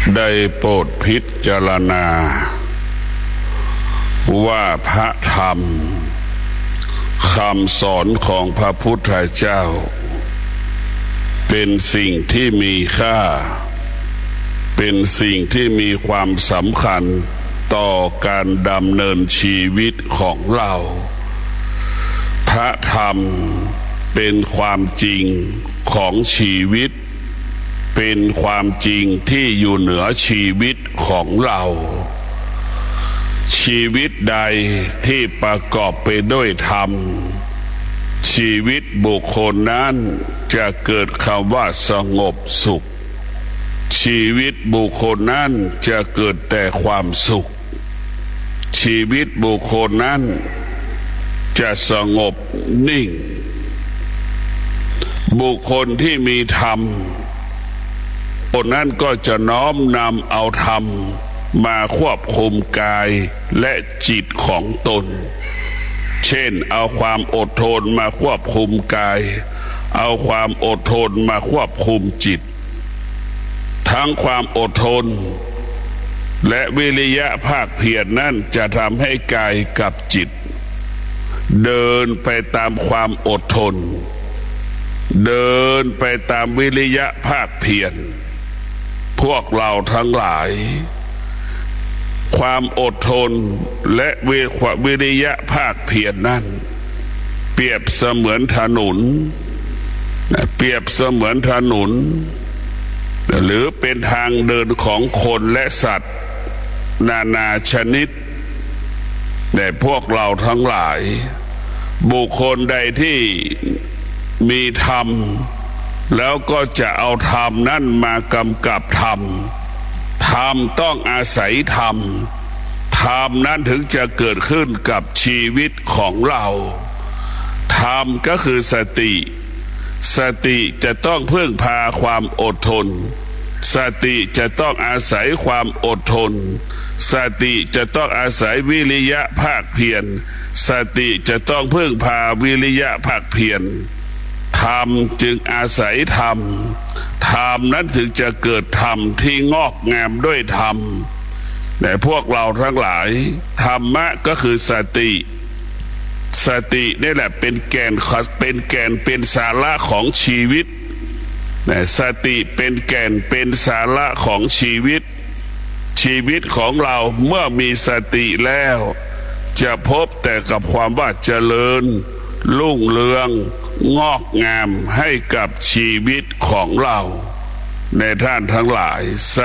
ได้โปรดพิจารณาว่าพระธรรมคำสอนของพระพุทธเจ้าเป็นสิ่งที่มีค่าเป็นสิ่งที่มีความสำคัญต่อการดำเนินชีวิตของเราพระธรรมเป็นความจริงของชีวิตเป็นความจริงที่อยู่เหนือชีวิตของเราชีวิตใดที่ประกอบไปด้วยธรรมชีวิตบุคคลนั้นจะเกิดคำว่าสงบสุขชีวิตบุคคลนั้นจะเกิดแต่ความสุขชีวิตบุคคลนั้นจะสงบนิ่งบุคคลที่มีธรรมคนนั้นก็จะน้อมนำเอาธรรมมาควบคุมกายและจิตของตนเช่นเอาความอดทนมาควบคุมกายเอาความอดทนมาควบคุมจิตทั้งความอดทนและวิริยะภาคเพียรนั่นจะทำให้กายกับจิตเดินไปตามความอดทนเดินไปตามวิริยะภาคเพียรพวกเราทั้งหลายความอดทนและวิริยะภาคเพียรนั้นเปรียบเสมือนถนนเปรียบเสมือนถนนหรือเป็นทางเดินของคนและสัตว์นานาชนิดแต่พวกเราทั้งหลายบุคคลใดที่มีธรรมแล้วก็จะเอาธรรมนั่นมากำกับธรรมธรรมต้องอาศัยธรรมธรรมนั้นถึงจะเกิดขึ้นกับชีวิตของเราธรรมก็คือสติสติจะต้องพึ่งพาความอดทนสติจะต้องอาศัยความอดทนสติจะต้องอาศัยวิริยะภาคเพียรสติจะต้องพึ่งพาวิริยะภาคเพียรธรรมจึงอาศัยธรรมธรรมนั้นถึงจะเกิดธรรมที่งอกงามด้วยธรรมแต่พวกเราทั้งหลายธรรมะก็คือสติสตินี่แหละเป็นแก่นเป็นสาระของชีวิตแต่สติเป็นแก่นเป็นสาระของชีวิตชีวิตของเราเมื่อมีสติแล้วจะพบแต่กับความว่าเจริญรุ่งเรืองงอกงามให้กับชีวิตของเราในท่านทั้งหลายส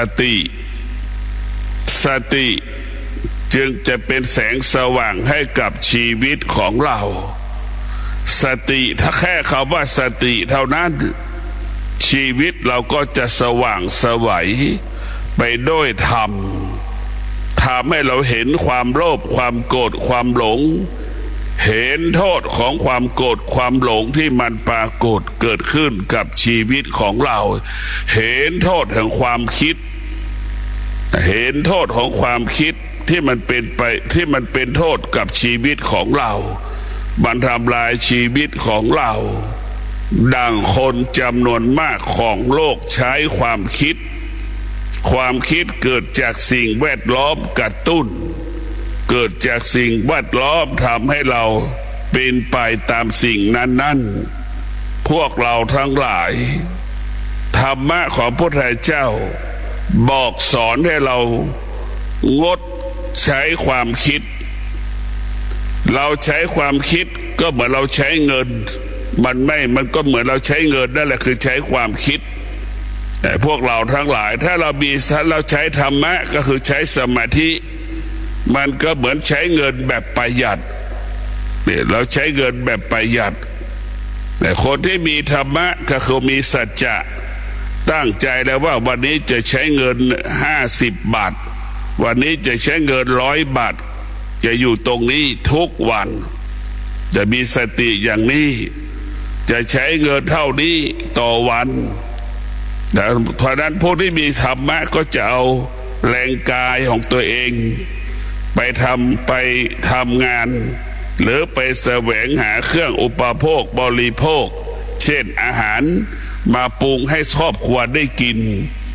ติจึงจะเป็นแสงสว่างให้กับชีวิตของเราสติถ้าแค่คำว่าสติเท่านั้นชีวิตเราก็จะสว่างไสวไปด้วยธรรมทำให้เราเห็นความโลภความโกรธความหลงเห็นโทษของความโกรธความหลงที่มันปรากฏเกิดขึ้นกับชีวิตของเราเห็นโทษแห่งความคิดเห็นโทษของความคิดที่มันเป็นโทษกับชีวิตของเรามันทำลายชีวิตของเราดังคนจำนวนมากของโลกใช้ความคิดเกิดจากสิ่งแวดล้อมกระตุ้นเกิดจากสิ่งแวดล้อมทำให้เราเป็นไปตามสิ่งนั้นพวกเราทั้งหลายธรรมะของพระพุทธเจ้าบอกสอนให้เรางดใช้ความคิดเราใช้ความคิดก็เหมือนเราใช้เงินมันก็เหมือนเราใช้เงินนั่นแหละคือใช้ความคิดแต่พวกเราทั้งหลายถ้าเราใช้ธรรมะก็คือใช้สมาธิมันก็เหมือนใช้เงินแบบประหยัดเนี่ยเราใช้เงินแบบประหยัดแต่คนที่มีธรรมะก็คือมีสัจจะตั้งใจแล้วว่าวันนี้จะใช้เงิน50 บาทวันนี้จะใช้เงิน100 บาทจะอยู่ตรงนี้ทุกวันจะมีสติอย่างนี้จะใช้เงินเท่านี้ต่อวันเพราะนั้นผู้ที่มีธรรมะก็จะเอาแรงกายของตัวเองไปทำงานหรือไปแสวงหาเครื่องอุปโภคบริโภคเช่นอาหารมาปรุงให้ครอบครัวได้กิน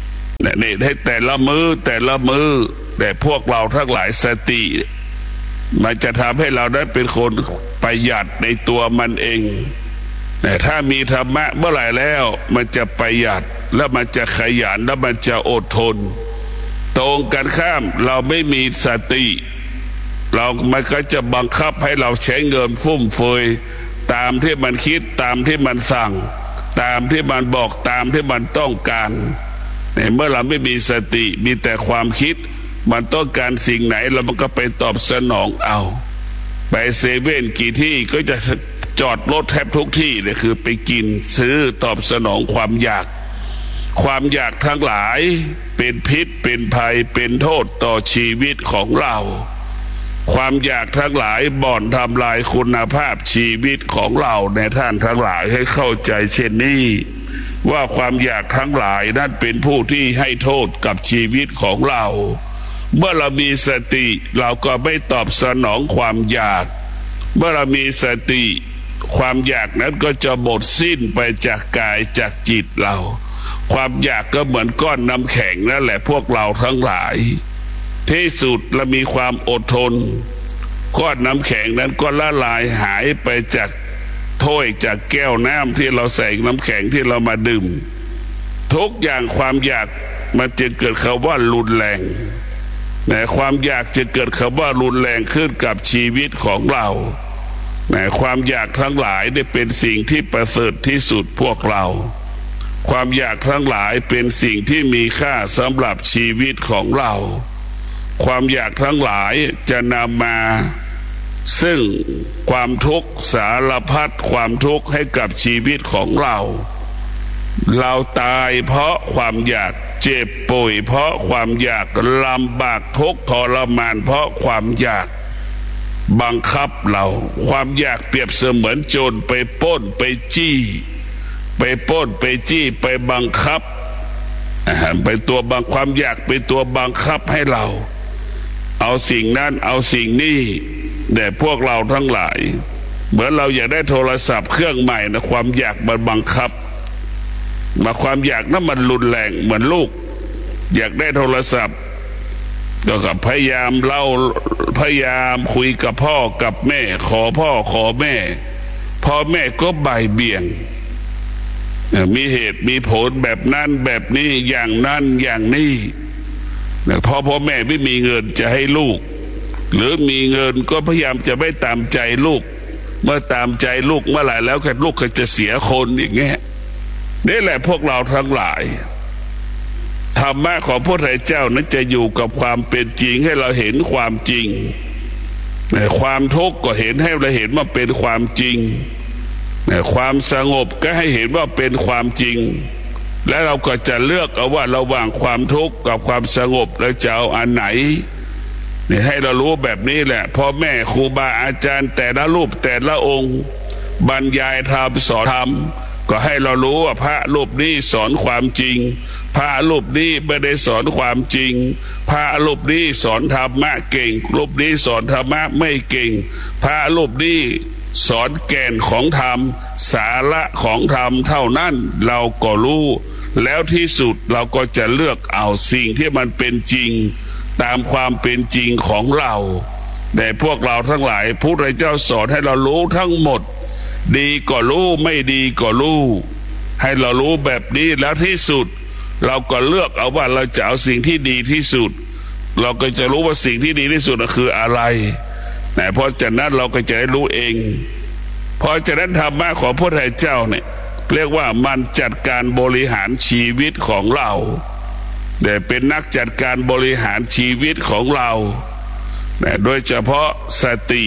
นี่ให้แต่ละมือแต่พวกเราทั้งหลายสติมันจะทำให้เราได้เป็นคนประหยัดในตัวมันเองแต่ถ้ามีธรรมะเมื่อไหร่แล้วมันจะประหยัดแล้วมันจะขยันแล้วมันจะอดทนตรงกันข้ามเราไม่มีสติมันก็จะบังคับให้เราใช้เงินฟุ่มเฟือยตามที่มันคิดตามที่มันสั่งตามที่มันบอกตามที่มันต้องการเมื่อเราไม่มีสติมีแต่ความคิดมันต้องการสิ่งไหนแล้วมันก็ไปตอบสนองเอาไปเซเว่นกี่ที่ก็จะจอดรถแทบทุกที่เลยคือไปกินซื้อตอบสนองความอยากทั้งหลายเป็นพิษเป็นภัยเป็นโทษต่อชีวิตของเราความอยากทั้งหลายบ่อนทำลายคุณภาพชีวิตของเราในท่านทั้งหลายให้เข้าใจเช่นนี้ว่าความอยากทั้งหลายนั้นเป็นผู้ที่ให้โทษกับชีวิตของเราเมื่อเรามีสติเราก็ไม่ตอบสนองความอยากเมื่อเรามีสติความอยากนั้นก็จะหมดสิ้นไปจากกายจากจิตเราความอยากก็เหมือนก้อนน้ำแข็งนั่นแหละพวกเราทั้งหลายที่สุดเรามีความอดทนก้อนน้ำแข็งนั้นก็ละลายหายไปจากถ้วยจากแก้วน้ำที่เราใส่น้ำแข็งที่เรามาดื่มทุกอย่างความอยากมันจะเกิดคำว่ารุนแรงแต่ความอยากจะเกิดคำว่ารุนแรงขึ้นกับชีวิตของเราแต่ความอยากทั้งหลายได้เป็นสิ่งที่ประเสริฐที่สุดพวกเราความอยากทั้งหลายเป็นสิ่งที่มีค่าสำหรับชีวิตของเราความอยากทั้งหลายจะนำมาซึ่งความทุกข์สารพัดความทุกข์ให้กับชีวิตของเราตายเพราะความอยากเจ็บป่วยเพราะความอยากลำบากทุกข์ทรมานเพราะความอยากบังคับเราความอยากเปรียบเสมือนโจรไปปล้นไปจี้ไปปล้นไปจี้ไปบังคับไปตัวบังความอยากเป็นตัวบังคับให้เราเอาสิ่งนั้นเอาสิ่งนี้แต่พวกเราทั้งหลายเหมือนเราอยากได้โทรศัพท์เครื่องใหม่นะความอยากมันบังคับมาความอยากนั้นมันรุนแรงเหมือนลูกอยากได้โทรศัพท์ก็พยายามคุยกับพ่อกับแม่ขอพ่อขอแม่พ่อแม่ก็บ่ายเบี่ยงมีเหตุมีผลแบบนั้นแบบนี้อย่างนั้นอย่างนี้พ่อแม่ไม่มีเงินจะให้ลูกหรือมีเงินก็พยายามจะไม่ตามใจลูกเมื่อตามใจลูกเมื่อไหร่แล้วลูกก็จะเสียคนอย่างเงี้ยนี่แหละพวกเราทั้งหลายธรรมะของพระพุทธเจ้านั้นจะอยู่กับความเป็นจริงให้เราเห็นความจริงความทุกข์ก็เห็นให้เราเห็นว่าเป็นความจริงความสงบก็ให้เห็นว่าเป็นความจริงและเราก็จะเลือกเอาว่าระหว่างความทุกข์กับความสงบแล้วจะเอาอันไหนนี่ให้เรารู้แบบนี้แหละพ่อแม่ครูบาอาจารย์แต่ละรูปแต่ละองค์บรรยายธรรมสอนธรรมก็ให้เรารู้ว่าพระรูปนี้สอนความจริงพระรูปนี้ไม่ได้สอนความจริงพระรูปนี้สอนธรรมะเก่งรูปนี้สอนธรรมะไม่เก่งพระรูปนี้สอนแก่นของธรรมสาระของธรรมเท่านั้นเราก็รู้แล้วที่สุดเราก็จะเลือกเอาสิ่งที่มันเป็นจริงตามความเป็นจริงของเราแต่พวกเราทั้งหลายพระพุทธเจ้าสอนให้เรารู้ทั้งหมดดีก็รู้ไม่ดีก็รู้ให้เรารู้แบบนี้แล้วที่สุดเราก็เลือกเอาว่าเราจะเอาสิ่งที่ดีที่สุดเราก็จะรู้ว่าสิ่งที่ดีที่สุดคืออะไรเพราะฉะนั้นเราก็จะได้รู้เองเพราะฉะนั้นธรรมะของพระพุทธเจ้าเนี่ยเรียกว่ามันจัดการบริหารชีวิตของเราแต่เป็นนักจัดการบริหารชีวิตของเราโดยเฉพาะส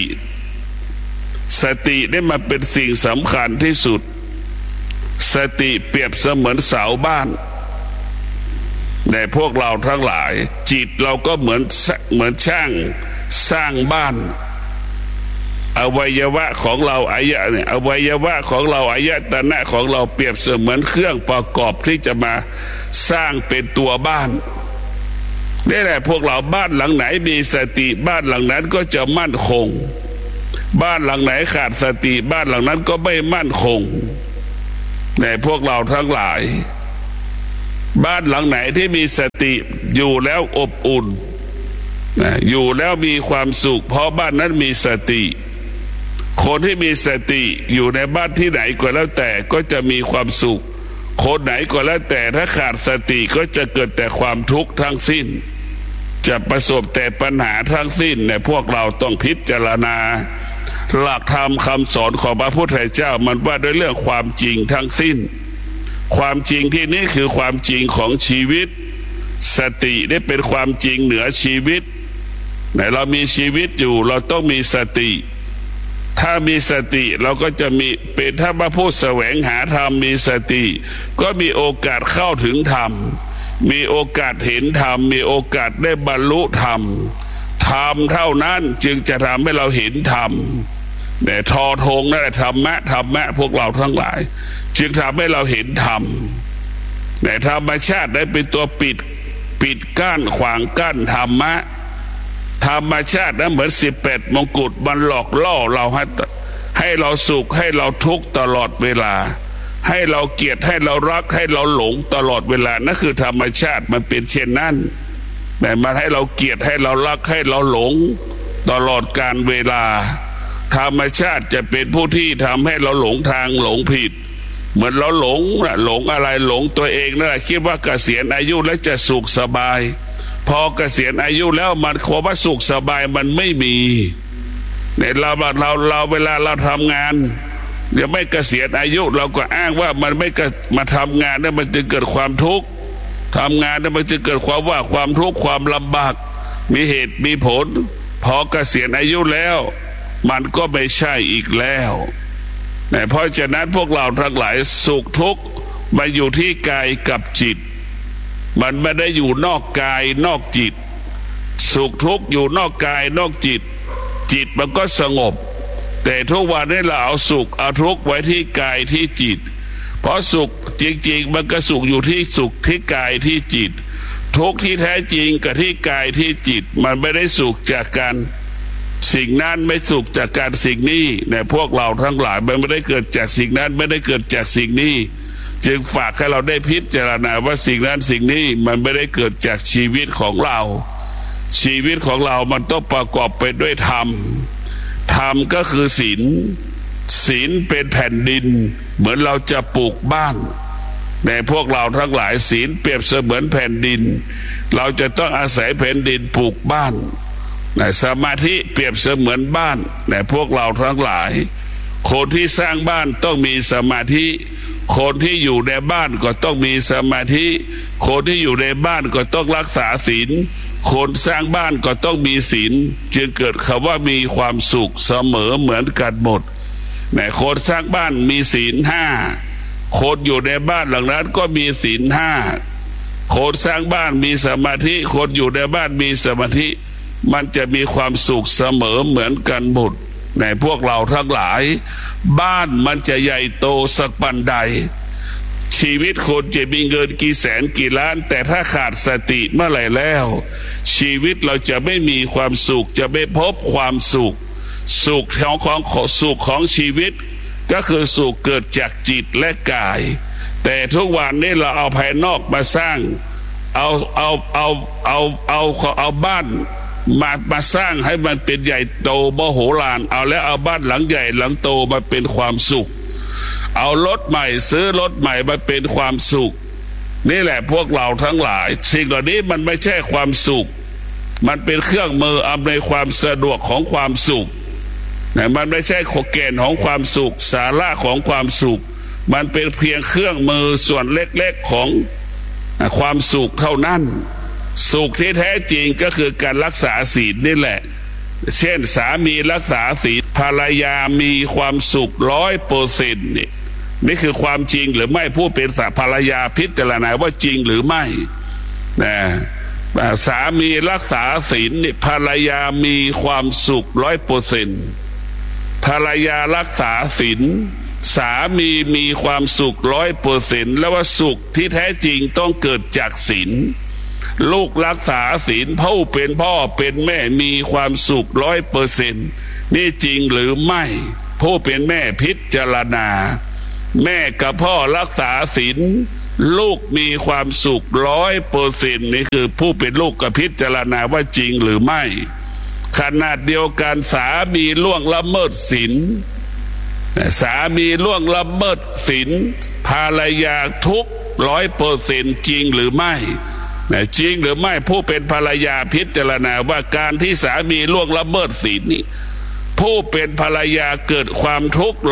ติได้มาเป็นสิ่งสำคัญที่สุดสติเปรียบเสมือนเสาบ้านแต่พวกเราทั้งหลายจิตเราก็เหมือนช่างสร้างบ้านอวัยวะของเราอวัยวะของเราอายตนะของเราเปรียบเสมือนเครื่องประกอบที่จะมาสร้างเป็นตัวบ้านนี่แหละพวกเราบ้านหลังไหนมีสติบ้านหลังนั้นก็จะมั่นคงบ้านหลังไหนขาดสติบ้านหลังนั้นก็ไม่มั่นคงแต่พวกเราทั้งหลายบ้านหลังไหนที่มีสติอยู่แล้วอบอุ่นอยู่แล้วมีความสุขเพราะบ้านนั้นมีสติคนที่มีสติอยู่ในบ้านที่ไหนก็แล้วแต่ก็จะมีความสุขคนไหนก็แล้วแต่ถ้าขาดสติก็จะเกิดแต่ความทุกข์ทั้งสิ้นจะประสบแต่ปัญหาทั้งสิ้นในพวกเราต้องพิจารณาหลักธรรมคำสอนของพระพุทธเจ้ามันว่าด้วยเรื่องความจริงทั้งสิ้นความจริงที่นี่คือความจริงของชีวิตสติได้เป็นความจริงเหนือชีวิตในเรามีชีวิตอยู่เราต้องมีสติถ้ามีสติเราก็จะมีเป็นถ้ามาพูดแสวงหาธรรมมีสติก็มีโอกาสเข้าถึงธรรมมีโอกาสเห็นธรรมมีโอกาสได้บรรลุธรรมธรรมเท่านั้นจึงจะทำให้เราเห็นธรรมแต่ทอทงนั่นแหละธรรมะพวกเราทั้งหลายจึงทำให้เราเห็นธรรมแต่ธรรมชาติได้เป็นตัวปิดกั้นขวางกั้นธรรมะธรรมชาตินั้นเหมือน18 มงกุฎมันหลอกล่อเราให้เราสุขให้เราทุกข์ตลอดเวลาให้เราเกลียดให้เรารักให้เราหลงตลอดเวลานั่นคือธรรมชาติมันเป็นเช่นนั้นแต่มันให้เราเกลียดให้เรารักให้เราหลงตลอดกาลเวลาธรรมชาติจะเป็นผู้ที่ทำให้เราหลงทางหลงผิดเหมือนเราหลงอะไรหลงตัวเองนั่นแหละคิดว่าเกษียณอายุแล้วจะสุขสบายพอเกษียณอายุแล้วมันความว่าสุขสบายมันไม่มีเนี่ยเราเวลาเราทำงานเดี๋ยวไม่เกษียณอายุเราก็อ้างว่ามันไม่มาทำงานแล้วมันจะเกิดความทุกข์ทำงานแล้วมันจะเกิดความทุกข์ความลำบากมีเหตุมีผลพอเกษียณอายุแล้วมันก็ไม่ใช่อีกแล้วเพราะฉะนั้นพวกเราทั้งหลายสุขทุกข์มาอยู่ที่กายกับจิตมันไม่ได้อยู่นอกกายนอกจิตสุขทุกข์อยู่นอกกายนอกจิตจิตมันก็สงบแต่ทุกวันนี้เราเอาสุขเอาทุกข์ไว้ที่กายที่จิตเพราะสุขจริงๆมันก็สุขอยู่ที่สุขที่กายที่จิตทุกข์ที่แท้จริงกับที่กายที่จิตมันไม่ได้สุขจากการสิ่งนั้นไม่สุขจากการสิ่งนี้เนี่ยพวกเราทั้งหลายมันไม่ได้เกิดจากสิ่งนั้นไม่ได้เกิดจากสิ่งนี้จึงฝากให้เราได้พิจารณาว่าสิ่งนั้นสิ่งนี้มันไม่ได้เกิดจากชีวิตของเราชีวิตของเรามันต้องประกอบไปด้วยธรรมธรรมก็คือศีลเป็นแผ่นดินเหมือนเราจะปลูกบ้านในพวกเราทั้งหลายศีลเปรียบเสมือนแผ่นดินเราจะต้องอาศัยแผ่นดินปลูกบ้านสมาธิเปรียบเสมือนบ้านในพวกเราทั้งหลายคนที่สร้างบ้านต้องมีสมาธิคนที่อยู่ในบ้านก็ต้องมีสมาธิคนที่อยู่ในบ้านก็ต้องรักษาศีลคนสร้างบ้านก็ต้องมีศีลจึงเกิดคำว่ามีความสุขเสมอเหมือนกันหมดแต่คนสร้างบ้านมีศีล 5คนอยู่ในบ้านหลังนั้นก็มีศีล 5คนสร้างบ้านมีสมาธิคนอยู่ในบ้านมีสมาธิมันจะมีความสุขเสมอเหมือนกันหมดในพวกเราทั้งหลายบ้านมันจะใหญ่โตสักปันใดชีวิตคนจะมีเงินกี่แสนกี่ล้านแต่ถ้าขาดสติเมื่อไหร่แล้วชีวิตเราจะไม่มีความสุขจะไม่พบความสุขสุขของชีวิตก็คือสุขเกิดจากจิตและกายแต่ทุกวันนี้เราเอาภายนอกมาสร้างเอาบ้านมาสร้างให้มันเป็นใหญ่โตมโหฬารเอาแล้วเอาบ้านหลังใหญ่หลังโตมาเป็นความสุขเอารถใหม่ซื้อรถใหม่มาเป็นความสุขนี่แหละพวกเราทั้งหลายสิ่งเหล่านี้มันไม่ใช่ความสุขมันเป็นเครื่องมืออำนวยความสะดวกของความสุขมันไม่ใช่ขแก่นของความสุขสาระของความสุขมันเป็นเพียงเครื่องมือส่วนเล็กๆของความสุขเท่านั้นสุขที่แท้จริงก็คือการรักษาศีลนี่แหละเช่นสามีรักษาศีลภรรยามีความสุข 100% นี่คือความจริงหรือไม่ผู้เป็นภรรยาพิจารณาว่าจริงหรือไม่นะสามีรักษาศีลภรรยามีความสุข 100% ภรรยารักษาศีลสามีมีความสุข 100% แล้วว่าสุขที่แท้จริงต้องเกิดจากศีลลูกรักษาศีลผู้เป็นพ่อเป็นแม่มีความสุข 100% นี่จริงหรือไม่ผู้เป็นแม่พิจารณาแม่กับพ่อรักษาศีลลูกมีความสุข100%นี่คือผู้เป็นลูกก็พิจารณาว่าจริงหรือไม่ขนาดเดียวกันสามีล่วงละเมิดศีลสามีล่วงละเมิดศีลภรรยาทุก100%จริงหรือไม่จริงหรือไม่ผู้เป็นภรรยาพิจารณาว่าการที่สามีล่วงละเมิดศีลนี้ผู้เป็นภรรยาเกิดความทุกข์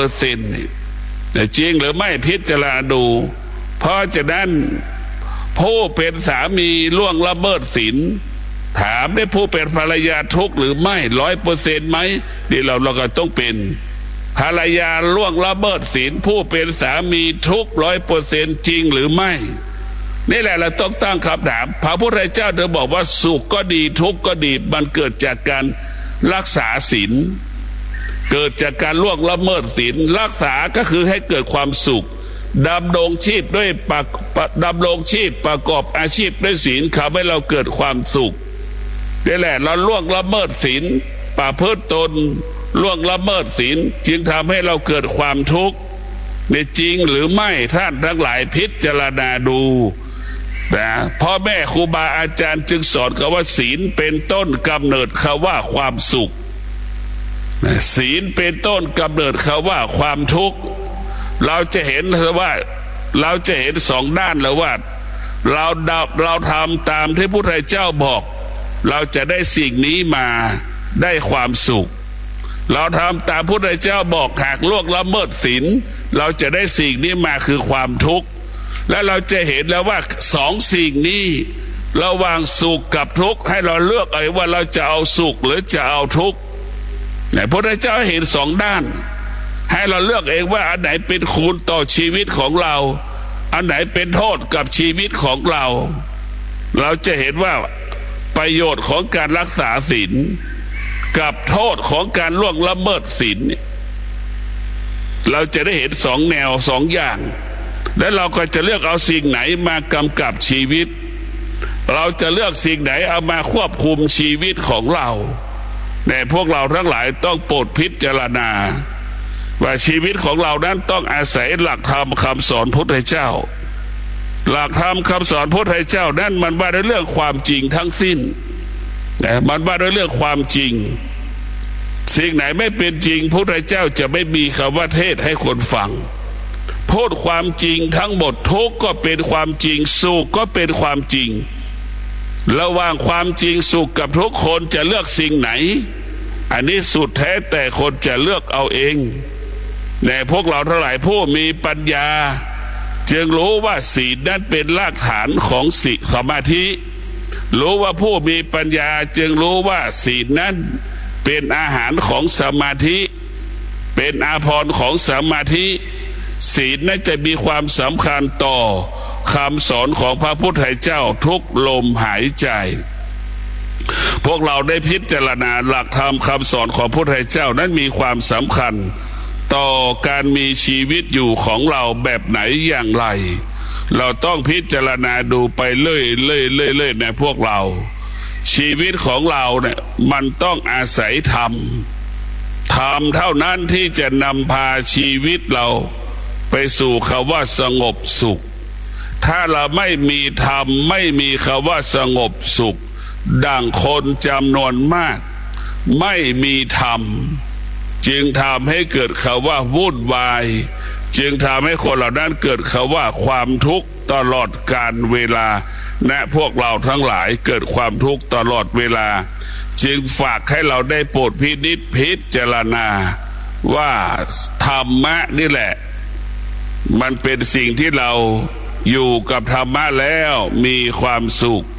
100%แต่จริงหรือไม่พิจารณาดูเพราะฉะนั้นผู้เป็นสามีล่วงละเมิดศีลถามได้ผู้เป็นภรรยาทุกข์หรือไม่100%ไหมนี่เราก็ต้องเป็นภรรยาล่วงละเมิดศีลผู้เป็นสามีทุกข์100%จริงหรือไม่นี่แหละเราต้องตั้งคำถามพระพุทธเจ้าเธอบอกว่าสุขก็ดีทุกข์ก็ดีมันเกิดจากการรักษาศีลเกิดจากการล่วงละเมิดศีลรักษาก็คือให้เกิดความสุขดำรงชีพด้วยดำรงชีพประกอบอาชีพด้วยศีลทำให้เราเกิดความสุขนี่แหละเราล่วงละเมิดศีลประพฤติตนล่วงละเมิดศีลจึงทำให้เราเกิดความทุกข์นี่จริงหรือไม่ท่านทั้งหลายพิจารณาดูนะพ่อแม่ครูบาอาจารย์จึงสอนกันว่าศีลเป็นต้นกำเนิดคำว่าความสุขศีลเป็นต้นกำเนิดคำว่าความทุกข์เราจะเห็นว่าเราจะเห็นสองด้านแล้วว่าเราทำตามที่พระพุทธเจ้าบอกเราจะได้สิ่งนี้มาได้ความสุขเราทำตามพระพุทธเจ้าบอกหากล่วงละเมิดศีลเราจะได้สิ่งนี้มาคือความทุกข์และเราจะเห็นแล้วว่าสองสิ่งนี้ระหว่างสุขกับทุกข์ให้เราเลือกเอาว่าเราจะเอาสุขหรือจะเอาทุกข์พระพุทธเจ้าเห็นสองด้านให้เราเลือกเองว่าอันไหนเป็นคุณต่อชีวิตของเราอันไหนเป็นโทษกับชีวิตของเราเราจะเห็นว่าประโยชน์ของการรักษาศีลกับโทษของการล่วงละเมิดศีลเราจะได้เห็นสองแนวสองอย่างและเราก็จะเลือกเอาสิ่งไหนมากำกับชีวิตเราจะเลือกสิ่งไหนเอามาควบคุมชีวิตของเราแต่พวกเราทั้งหลายต้องโปรดพิจารณาว่าชีวิตของเรานั้นต้องอาศัยหลักธรรมคำสอนพุทธเจ้าหลักธรรมคำสอนพุทธเจ้านั้นมันว่าด้วยเรื่องความจริงทั้งสิ้นมันว่าด้วยเรื่องความจริงสิ่งไหนไม่เป็นจริงพุทธเจ้าจะไม่มีคำว่าเทศให้คนฟังพูดความจริงทั้งหมดทุกข์ก็เป็นความจริงสุขก็เป็นความจริงระหว่างความจริงสุขกับทุกคนจะเลือกสิ่งไหนอันนี้สุดแท้แต่คนจะเลือกเอาเองแต่พวกเราทั้งหลายผู้มีปัญญาจึงรู้ว่าศีลนั้นเป็นรากฐานของสมาธิรู้ว่าผู้มีปัญญาจึงรู้ว่าศีลนั้นเป็นอาหารของสมาธิเป็นอาภรณ์ของสมาธิศีลนั้นจะมีความสำคัญต่อคำสอนของพระพุทธเจ้าทุกลมหายใจพวกเราได้พิจารณาหลักธรรมคำสอนของพระพุทธเจ้านั้นมีความสำคัญต่อการมีชีวิตอยู่ของเราแบบไหนอย่างไรเราต้องพิจารณาดูไปเรื่อยในพวกเราชีวิตของเราเนี่ยมันต้องอาศัยธรรมเท่านั้นที่จะนำพาชีวิตเราไปสู่คำว่าสงบสุขถ้าเราไม่มีธรรมไม่มีคำว่าสงบสุขดังคนจำนวนมากไม่มีธรรมจึงทำให้เกิดคำว่าวุ่นวายจึงทำให้คนเหล่านั้นเกิดคำว่าความทุกข์ตลอดกาลเวลาและพวกเราทั้งหลายเกิดความทุกข์ตลอดเวลาจึงฝากให้เราได้โปรดพินิจพิจารณาว่าธรรมะนี่แหละมันเป็นสิ่งที่เราอยู่กับธรรมะแล้วมีความสุข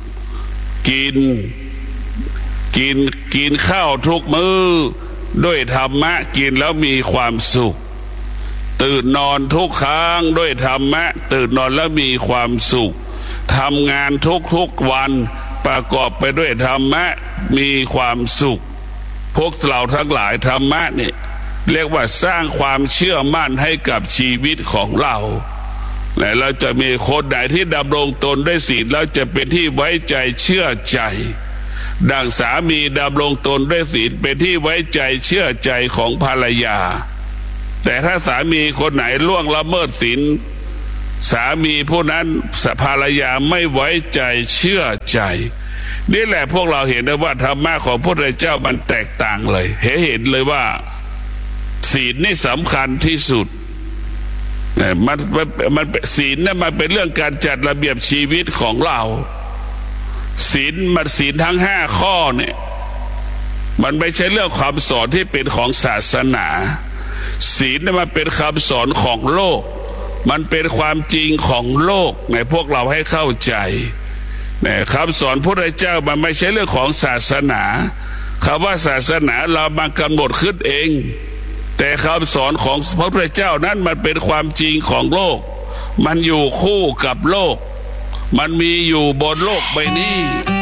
กินข้าวทุกมื้อด้วยธรรมะกินแล้วมีความสุขตื่นนอนทุกครั้งด้วยธรรมะตื่นนอนแล้วมีความสุขทำงานทุกวันประกอบไปด้วยธรรมะมีความสุขพวกเราทั้งหลายธรรมะเนี่ยเรียกว่าสร้างความเชื่อมั่นให้กับชีวิตของเราและเราจะมีคนใดที่ดำรงตนด้วยศีลแล้วจะเป็นที่ไว้ใจเชื่อใจดังสามีดำรงตนด้วยศีลเป็นที่ไว้ใจเชื่อใจของภรรยาแต่ถ้าสามีคนไหนล่วงละเมิดศีลสามีผู้นั้นภรรยาไม่ไว้ใจเชื่อใจนี่แหละพวกเราเห็นได้ว่าธรรมะของพระพุทธเจ้ามันแตกต่างเลยเห็นเลยว่าศีลนี่สำคัญที่สุดมันศีลนั่นมันเป็นเรื่องการจัดระเบียบชีวิตของเราศีลทั้ง5ข้อเนี่ยมันไม่ใช่เรื่องคำสอนที่เป็นของศาสนาศีลมันเป็นคำสอนของโลกมันเป็นความจริงของโลกในพวกเราให้เข้าใจคำสอนพระพุทธเจ้ามันไม่ใช่เรื่องของศาสนาคำว่าศาสนาเรามากำหนดขึ้นเองแต่คำสอนของพระพุทธเจ้านั้นมันเป็นความจริงของโลกมันอยู่คู่กับโลกมันมีอยู่บนโลกใบนี้